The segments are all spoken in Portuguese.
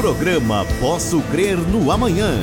Programa Posso Crer no Amanhã.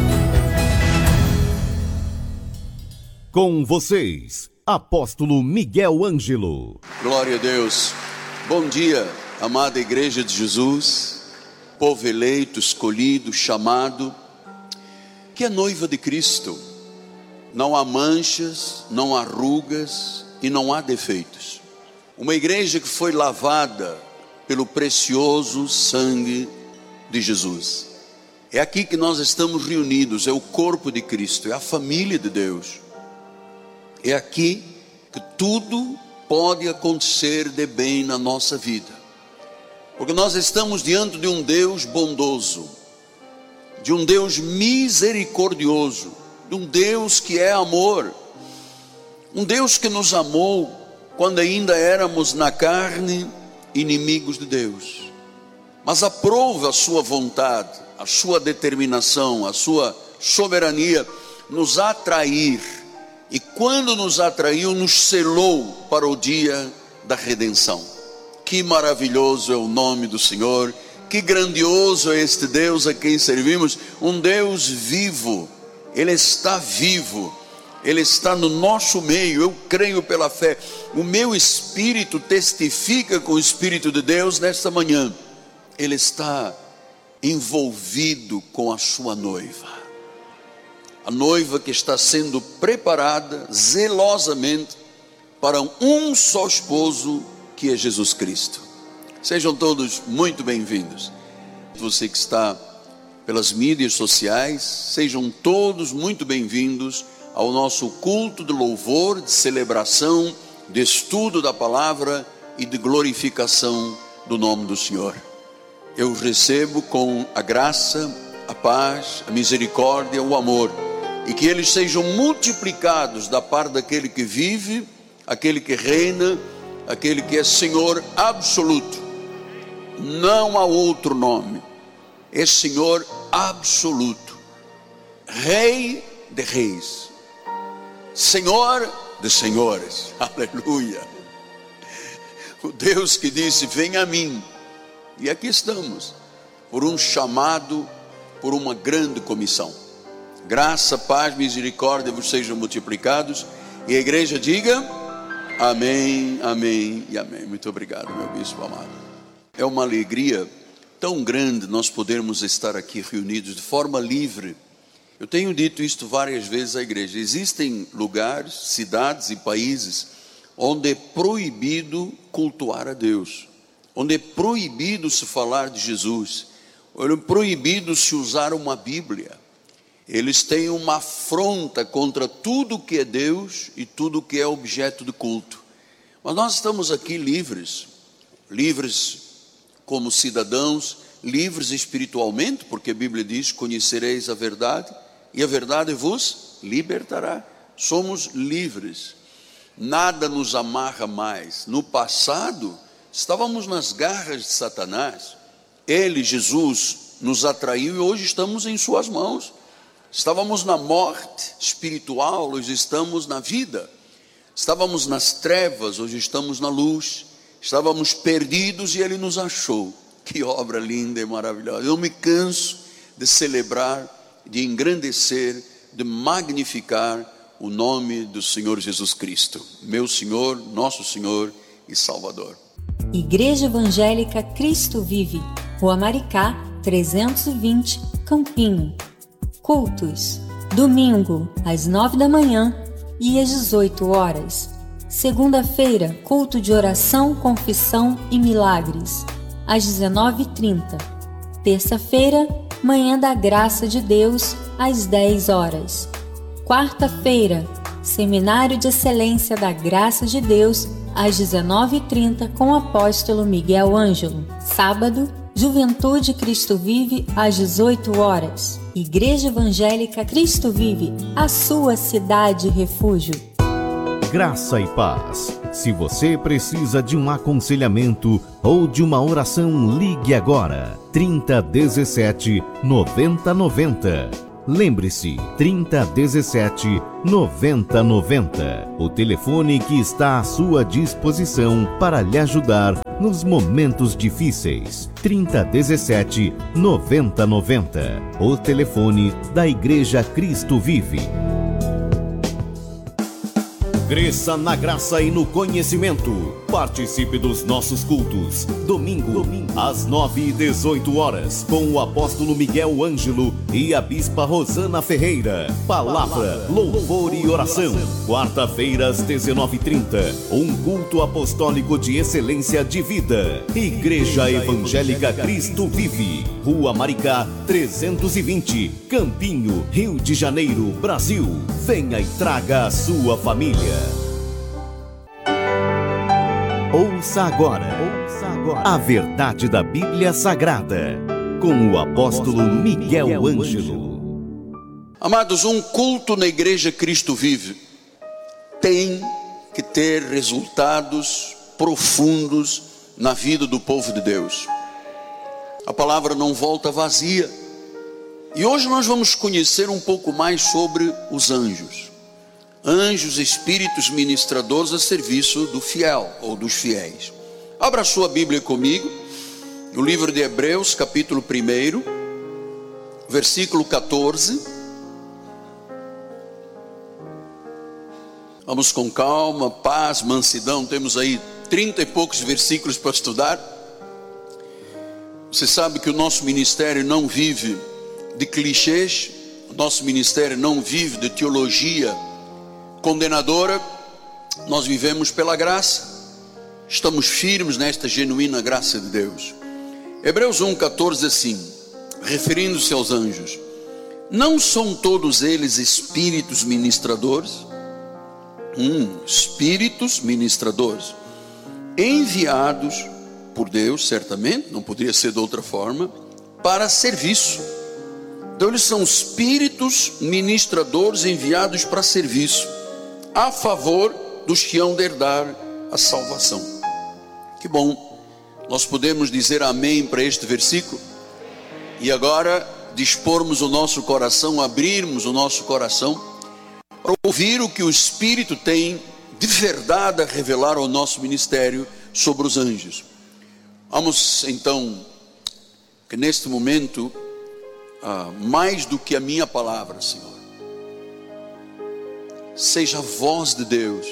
Com vocês, Apóstolo Miguel Ângelo. Glória a Deus. Bom dia, amada Igreja de Jesus, povo eleito, escolhido, chamado, que é noiva de Cristo. Não há manchas, não há rugas e não há defeitos. Uma igreja que foi lavada pelo precioso sangue de Jesus. É aqui que nós estamos reunidos, é o corpo de Cristo, é a família de Deus. É aqui que tudo pode acontecer de bem na nossa vida. Porque nós estamos diante de um Deus bondoso, de um Deus misericordioso, de um Deus que é amor, um Deus que nos amou quando ainda éramos na carne inimigos de Deus, mas aprova a sua vontade, a sua determinação, a sua soberania, nos atrair, e quando nos atraiu, nos selou para o dia da redenção. Que maravilhoso é o nome do Senhor, que grandioso é este Deus a quem servimos, um Deus vivo. Ele está vivo, Ele está no nosso meio. Eu creio pela fé, o meu espírito testifica com o Espírito de Deus nesta manhã. Ele está envolvido com a sua noiva, a noiva que está sendo preparada zelosamente para um só esposo, que é Jesus Cristo. Sejam todos muito bem-vindos. Você que está pelas mídias sociais, sejam todos muito bem-vindos ao nosso culto de louvor, de celebração, de estudo da palavra e de glorificação do nome do Senhor. Eu recebo com a graça, a paz, a misericórdia, o amor, e que eles sejam multiplicados da parte daquele que vive, aquele que reina, aquele que é Senhor absoluto. Não há outro nome. É Senhor absoluto, Rei de reis, Senhor de senhores, aleluia. O Deus que disse: venha a mim, e aqui estamos, por um chamado, por uma grande comissão. Graça, paz, misericórdia vos sejam multiplicados, e a igreja diga amém, amém e amém. Muito obrigado, meu bispo amado. É uma alegria tão grande nós podermos estar aqui reunidos de forma livre. Eu tenho dito isto várias vezes à igreja. Existem lugares, cidades e países onde é proibido cultuar a Deus, onde é proibido se falar de Jesus, onde é proibido se usar uma Bíblia. Eles têm uma afronta contra tudo que é Deus e tudo que é objeto de culto. Mas nós estamos aqui livres como cidadãos, livres espiritualmente, porque a Bíblia diz: conhecereis a verdade, e a verdade vos libertará. Somos livres, nada nos amarra mais. No passado, estávamos nas garras de Satanás. Ele, Jesus, nos atraiu e hoje estamos em suas mãos. Estávamos na morte espiritual, hoje estamos na vida. Estávamos nas trevas, hoje estamos na luz. Estávamos perdidos e Ele nos achou. Que obra linda e maravilhosa. Eu me canso de celebrar, de engrandecer, de magnificar o nome do Senhor Jesus Cristo, meu Senhor, nosso Senhor e Salvador. Igreja Evangélica Cristo Vive, Rua Maricá, 320, Campinho. Cultos: domingo, às 9 da manhã e às 18 horas. Segunda-feira, culto de oração, confissão e milagres, às 19h30. Terça-feira, manhã da graça de Deus, às 10 horas. Quarta-feira, seminário de excelência da graça de Deus, às 19h30, com o apóstolo Miguel Ângelo. Sábado, Juventude Cristo Vive, às 18 horas. Igreja Evangélica Cristo Vive, a sua cidade refúgio. Graça e paz. Se você precisa de um aconselhamento ou de uma oração, ligue agora. 3017 9090. Lembre-se, 3017 9090, o telefone que está à sua disposição para lhe ajudar nos momentos difíceis. 3017 9090, o telefone da Igreja Cristo Vive. Cresça na graça e no conhecimento. Participe dos nossos cultos. Domingo, às 9h18, com o apóstolo Miguel Ângelo e a bispa Rosana Ferreira. Palavra, louvor e oração. Quarta-feira, às 19h30, um culto apostólico de excelência de vida. Igreja Evangélica Cristo Vive. Rua Maricá, 320, Campinho, Rio de Janeiro, Brasil. Venha e traga a sua família. Ouça agora a verdade da Bíblia Sagrada, com o apóstolo Miguel Ângelo. Amados, um culto na Igreja Cristo Vive tem que ter resultados profundos na vida do povo de Deus. A palavra não volta vazia. E hoje nós vamos conhecer um pouco mais sobre os anjos. Anjos, espíritos ministradores a serviço do fiel ou dos fiéis. Abra sua Bíblia comigo, no livro de Hebreus, capítulo 1, versículo 14. Vamos com calma, paz, mansidão. Temos aí 30 e poucos versículos para estudar. Você sabe que o nosso ministério não vive de clichês, o nosso ministério não vive de teologia condenadora. Nós vivemos pela graça, estamos firmes nesta genuína graça de Deus. Hebreus 1,14 assim, referindo-se aos anjos: não são todos eles espíritos ministradores? Espíritos ministradores, enviados por Deus, certamente, não poderia ser de outra forma, para serviço. Então eles são espíritos ministradores enviados para serviço, a favor dos que hão de herdar a salvação. Que bom, nós podemos dizer amém para este versículo. E agora dispormos o nosso coração, abrirmos o nosso coração para ouvir o que o Espírito tem de verdade a revelar ao nosso ministério sobre os anjos. Vamos então, que neste momento, mais do que a minha palavra, Senhor, seja a voz de Deus,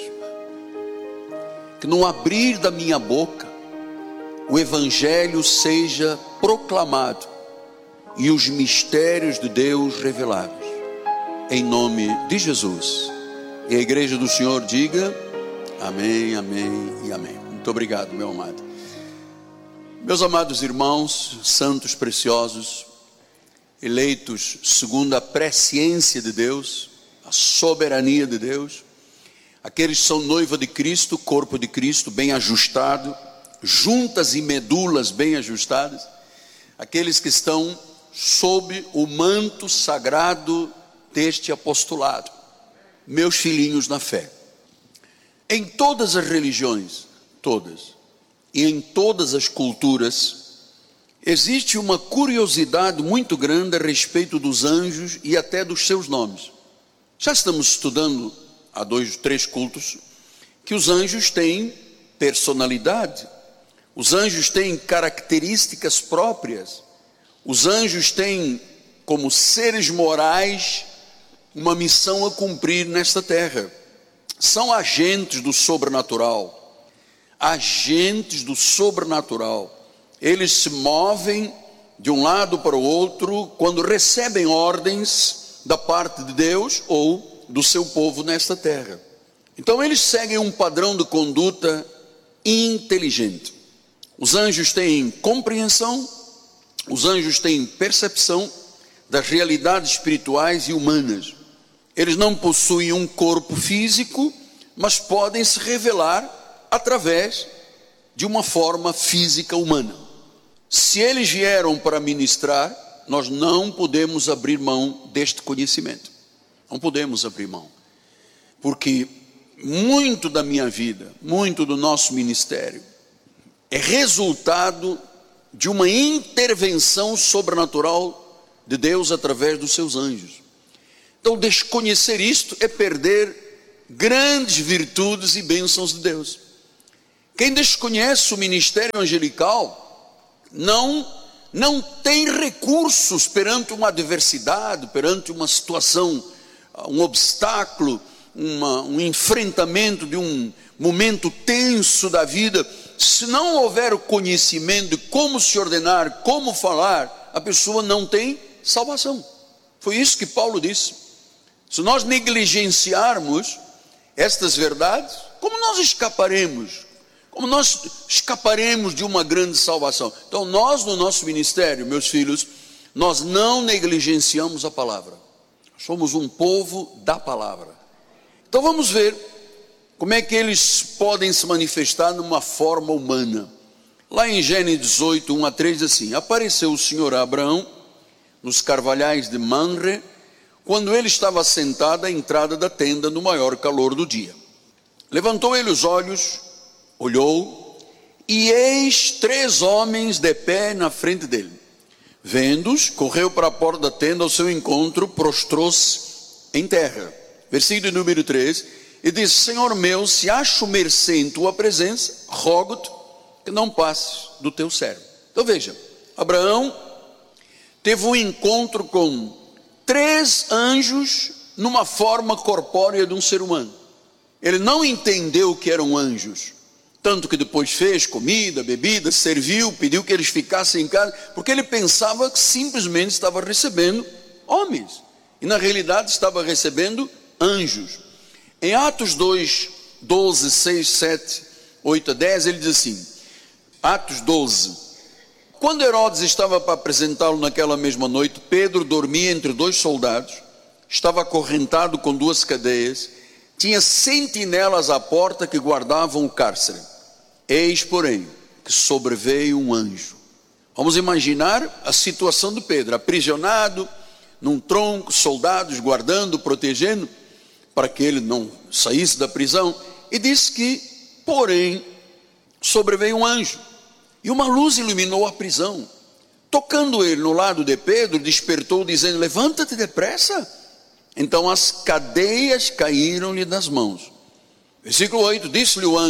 que no abrir da minha boca o Evangelho seja proclamado e os mistérios de Deus revelados, em nome de Jesus. E a igreja do Senhor diga amém, amém e amém. Muito obrigado, meu amado. Meus amados irmãos, santos preciosos, eleitos segundo a presciência de Deus, a soberania de Deus, aqueles que são noiva de Cristo, corpo de Cristo bem ajustado, juntas e medulas bem ajustadas, aqueles que estão sob o manto sagrado deste apostolado, meus filhinhos na fé. Em todas as religiões, todas, e em todas as culturas, existe uma curiosidade muito grande a respeito dos anjos e até dos seus nomes. Já estamos estudando há 2, 3 cultos que os anjos têm personalidade, os anjos têm características próprias, os anjos têm, como seres morais, uma missão a cumprir nesta terra. São agentes do sobrenatural, agentes do sobrenatural. Eles se movem de um lado para o outro quando recebem ordens da parte de Deus ou do seu povo nesta terra. Então eles seguem um padrão de conduta inteligente. Os anjos têm compreensão, os anjos têm percepção das realidades espirituais e humanas. Eles não possuem um corpo físico, mas podem se revelar através de uma forma física humana. Se eles vieram para ministrar, nós não podemos abrir mão deste conhecimento. Não podemos abrir mão. Porque muito da minha vida, muito do nosso ministério, é resultado de uma intervenção sobrenatural de Deus através dos seus anjos. Então, desconhecer isto é perder grandes virtudes e bênçãos de Deus. Quem desconhece o ministério angelical não tem recursos perante uma adversidade, perante uma situação, um obstáculo, um enfrentamento de um momento tenso da vida. Se não houver o conhecimento de como se ordenar, como falar, a pessoa não tem salvação. Foi isso que Paulo disse. Se nós negligenciarmos estas verdades, como nós escaparemos? Como nós escaparemos de uma grande salvação? Então nós, no nosso ministério, meus filhos, nós não negligenciamos a palavra. Somos um povo da palavra. Então vamos ver como é que eles podem se manifestar numa forma humana. Lá em Gênesis 18, 1 a 3, diz assim: apareceu o Senhor a Abraão nos carvalhais de Mamre, quando ele estava sentado à entrada da tenda no maior calor do dia. Levantou ele os olhos, olhou, e eis 3 homens de pé na frente dele. Vendo-os, correu para a porta da tenda ao seu encontro, prostrou-se em terra. Versículo número 3, e disse: Senhor meu, se acho mercê em tua presença, rogo-te que não passes do teu servo. Então veja, Abraão teve um encontro com 3 anjos numa forma corpórea de um ser humano. Ele não entendeu que eram anjos, tanto que depois fez comida, bebida, serviu, pediu que eles ficassem em casa, porque ele pensava que simplesmente estava recebendo homens, e na realidade estava recebendo anjos. Em Atos 2, 12, 6, 7, 8 a 10, ele diz assim, Atos 12: quando Herodes estava para apresentá-lo naquela mesma noite, Pedro dormia entre 2 soldados, estava acorrentado com 2 cadeias, tinha sentinelas à porta que guardavam o cárcere. Eis, porém, que sobreveio um anjo. Vamos imaginar a situação de Pedro, aprisionado num tronco, soldados guardando, protegendo, para que ele não saísse da prisão. E diz que, porém, sobreveio um anjo, e uma luz iluminou a prisão. Tocando ele no lado de Pedro, despertou, dizendo: levanta-te depressa. Então as cadeias caíram-lhe das mãos. Versículo 8, disse-lhe o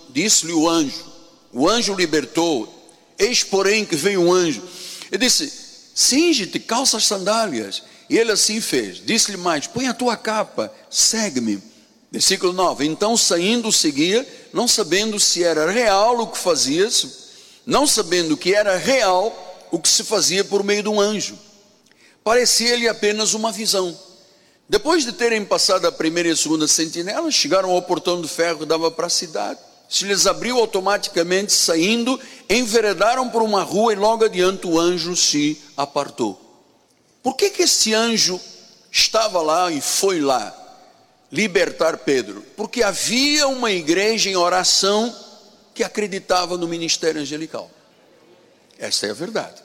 anjo libertou. Eis, porém, que veio um anjo, e disse: cinge-te, calça as sandálias. E ele assim fez. Disse-lhe mais: põe a tua capa, segue-me. Versículo 9, então saindo seguia, não sabendo se era real o que fazia-se, não sabendo que era real o que se fazia por meio de um anjo. Parecia-lhe apenas uma visão. Depois de terem passado a primeira e a segunda sentinela, chegaram ao portão de ferro que dava para a cidade. Se lhes abriu automaticamente, saindo, enveredaram por uma rua e logo adiante o anjo se apartou. Por que esse anjo estava lá e foi lá libertar Pedro? Porque havia uma igreja em oração que acreditava no ministério angelical. Essa é a verdade.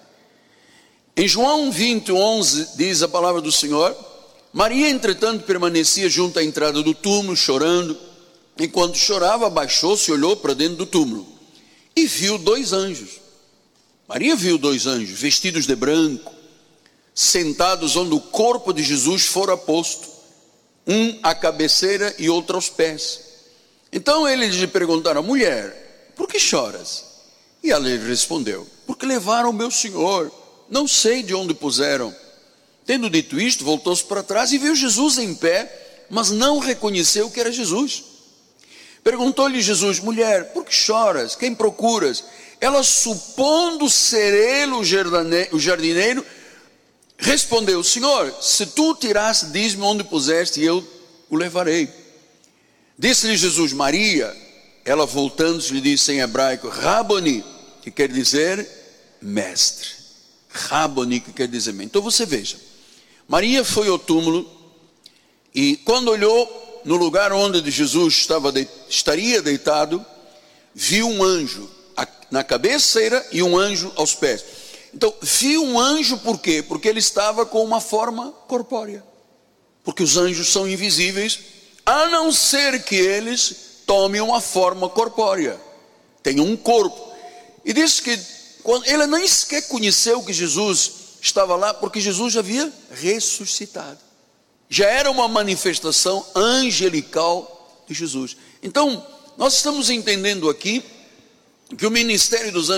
Em João 20, 11, diz a palavra do Senhor: Maria, entretanto, permanecia junto à entrada do túmulo, chorando. Enquanto chorava, abaixou-se e olhou para dentro do túmulo, e viu 2 anjos. Maria viu 2 anjos, vestidos de branco, sentados onde o corpo de Jesus fora posto, um à cabeceira e outro aos pés. Então eles lhe perguntaram: mulher, por que choras? E ela lhe respondeu: porque levaram o meu Senhor, não sei de onde puseram. Tendo dito isto, voltou-se para trás e viu Jesus em pé, mas não reconheceu que era Jesus. Perguntou-lhe Jesus: mulher, por que choras? Quem procuras? Ela, supondo ser ele o jardineiro, respondeu: Senhor, se tu o tiraste, diz-me onde puseste e eu o levarei. Disse-lhe Jesus: Maria. Ela, voltando-se, lhe disse em hebraico: Raboni, que quer dizer mestre. Raboni, que quer dizer mestre. Então você veja, Maria foi ao túmulo e quando olhou no lugar onde Jesus estaria deitado, viu um anjo na cabeceira e um anjo aos pés. Então, viu um anjo por quê? Porque ele estava com uma forma corpórea. Porque os anjos são invisíveis, a não ser que eles tomem uma forma corpórea, tenham um corpo. E diz que ele nem sequer conheceu que Jesus estava lá porque Jesus já havia ressuscitado. Já era uma manifestação angelical de Jesus. Então, nós estamos entendendo aqui que o ministério dos anjos